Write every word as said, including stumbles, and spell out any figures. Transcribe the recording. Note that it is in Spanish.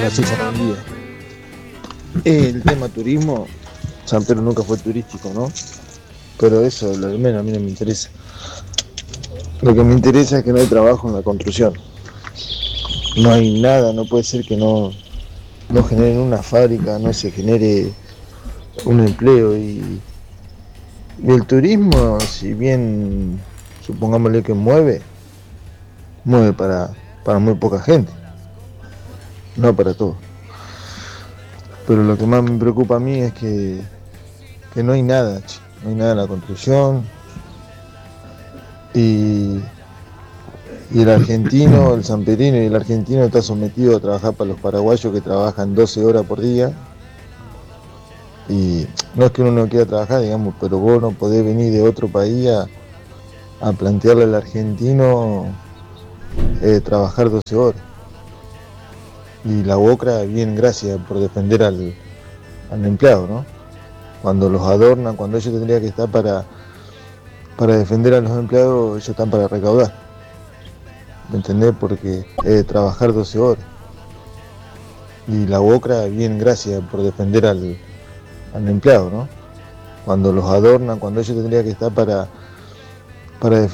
Hola César, buen día. El tema turismo, San Pedro nunca fue turístico, ¿no? Pero eso, lo de menos, a mí no me interesa. Lo que me interesa es que no hay trabajo en la construcción. No hay nada, no puede ser que no, no generen una fábrica, no se genere un empleo. Y, y el turismo, si bien supongámosle que mueve, mueve para, para muy poca gente, no para todos. Pero lo que más me preocupa a mí es que, que no hay nada, che. No hay nada en la construcción. Y, y el argentino, el sanpereño y el argentino está sometido a trabajar para los paraguayos que trabajan doce horas por día. Y no es que uno no quiera trabajar, digamos, pero vos no podés venir de otro país a, a plantearle al argentino eh, trabajar doce horas. Y la UOCRA, bien, gracias por defender al, al empleado, ¿no? Cuando los adornan, cuando ellos tendrían que estar para, para defender a los empleados, ellos están para recaudar. ¿Me entendés? Porque eh, trabajar doce horas. Y la UOCRA, bien, gracias por defender al, al empleado, ¿no? Cuando los adornan, cuando ellos tendrían que estar para, para defender